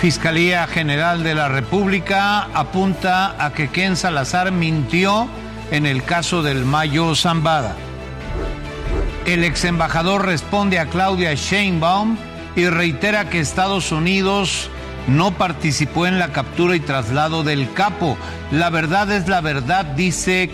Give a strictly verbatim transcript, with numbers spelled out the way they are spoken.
Fiscalía General de la República apunta a que Ken Salazar mintió en el caso del Mayo Zambada. El ex embajador responde a Claudia Sheinbaum y reitera que Estados Unidos no participó en la captura y traslado del capo. La verdad es la verdad, dice